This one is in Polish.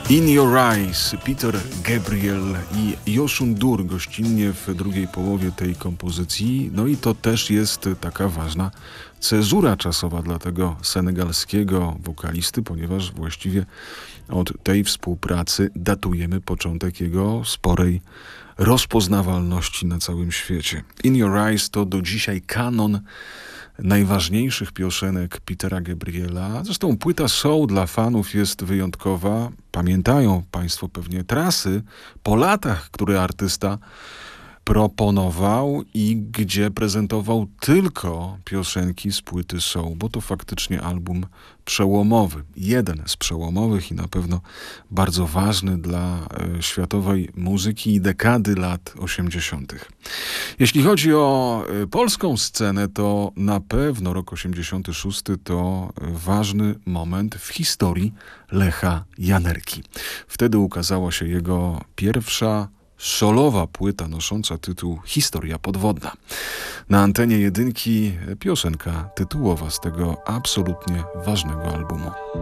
In Your Eyes, Peter Gabriel i Youssou N'Dour gościnnie w drugiej połowie tej kompozycji. No i to też jest taka ważna cezura czasowa dla tego senegalskiego wokalisty, ponieważ właściwie od tej współpracy datujemy początek jego sporej rozpoznawalności na całym świecie. In Your Eyes to do dzisiaj kanon najważniejszych piosenek Petera Gabriela. Zresztą płyta Soul dla fanów jest wyjątkowa. Pamiętają Państwo pewnie trasy po latach, które artysta proponował i gdzie prezentował tylko piosenki z płyty Soul, bo to faktycznie album przełomowy. Jeden z przełomowych i na pewno bardzo ważny dla światowej muzyki i dekady lat 80. Jeśli chodzi o polską scenę, to na pewno rok 86 to ważny moment w historii Lecha Janerki. Wtedy ukazała się jego pierwsza solowa płyta nosząca tytuł Historia podwodna. Na antenie jedynki piosenka tytułowa z tego absolutnie ważnego albumu.